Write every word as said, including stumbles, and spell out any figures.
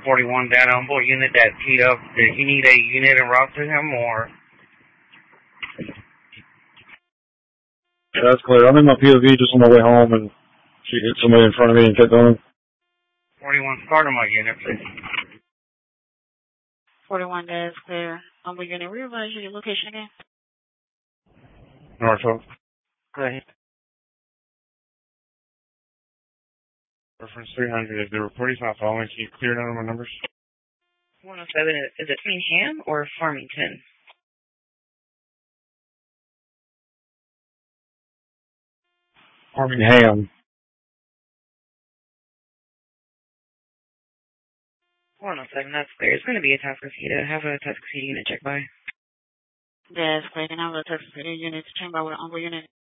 forty-one down onboard unit that teed up. Did he need a unit en route to him or? Yeah, that's clear. I'm in my P O V just on my way home and she hit somebody in front of me and kept going. forty-one, start on my unit, please. forty-one, that is clear. Onboard unit, revise your location again. Norfolk. Go ahead. Reference three hundred. If the report is not following, can you clear none of my numbers? one oh seven, is it Framingham or Farmington? Farmingham. one oh seven, that's clear. It's going to be a task force unit. Have a task force unit check by. That's clear. Can I have a task force unit to check by with an onboard unit?